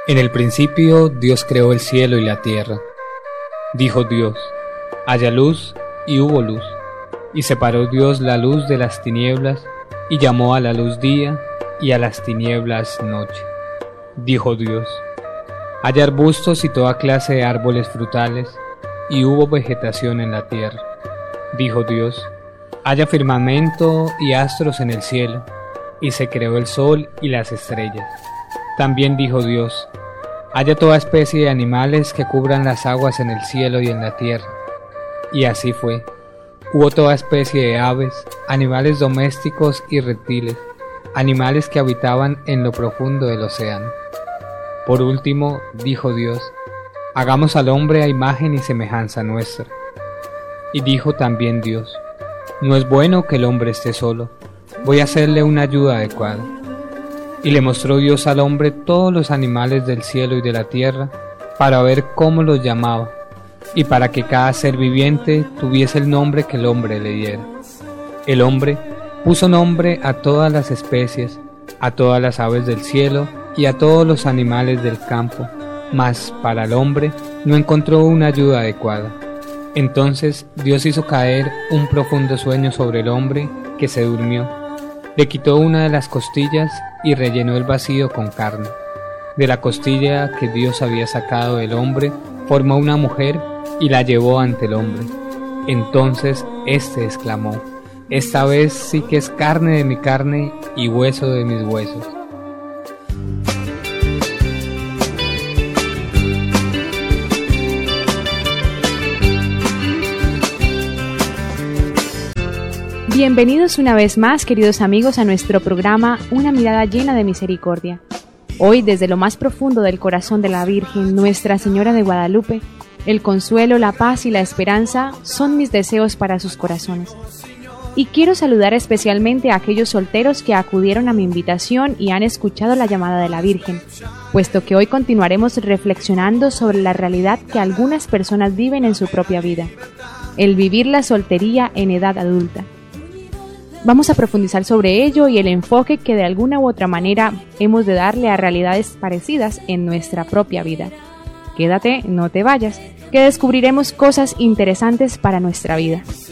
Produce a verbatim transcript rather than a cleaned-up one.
En el principio Dios creó el cielo y la tierra. Dijo Dios: haya luz, y hubo luz. Y separó Dios la luz de las tinieblas, y llamó a la luz día, y a las tinieblas noche. Dijo Dios: haya arbustos y toda clase de árboles frutales, y hubo vegetación en la tierra. Dijo Dios: haya firmamento y astros en el cielo, y se creó el sol y las estrellas. También dijo Dios: haya toda especie de animales que cubran las aguas en el cielo y en la tierra. Y así fue. Hubo toda especie de aves, animales domésticos y reptiles, animales que habitaban en lo profundo del océano. Por último, dijo Dios: hagamos al hombre a imagen y semejanza nuestra. Y dijo también Dios: no es bueno que el hombre esté solo, voy a hacerle una ayuda adecuada. Y le mostró Dios al hombre todos los animales del cielo y de la tierra, para ver cómo los llamaba, y para que cada ser viviente tuviese el nombre que el hombre le diera. El hombre puso nombre a todas las especies, a todas las aves del cielo y a todos los animales del campo, mas para el hombre no encontró una ayuda adecuada. Entonces Dios hizo caer un profundo sueño sobre el hombre, que se durmió. Le quitó una de las costillas y rellenó el vacío con carne. De la costilla que Dios había sacado del hombre, formó una mujer y la llevó ante el hombre. Entonces éste exclamó: esta vez sí que es carne de mi carne y hueso de mis huesos. Bienvenidos una vez más, queridos amigos, a nuestro programa Una mirada llena de misericordia. Hoy, desde lo más profundo del corazón de la Virgen, Nuestra Señora de Guadalupe, el consuelo, la paz y la esperanza son mis deseos para sus corazones. Y quiero saludar especialmente a aquellos solteros que acudieron a mi invitación y han escuchado la llamada de la Virgen, puesto que hoy continuaremos reflexionando sobre la realidad que algunas personas viven en su propia vida, el vivir la soltería en edad adulta. Vamos a profundizar sobre ello y el enfoque que de alguna u otra manera hemos de darle a realidades parecidas en nuestra propia vida. Quédate, no te vayas, que descubriremos cosas interesantes para nuestra vida.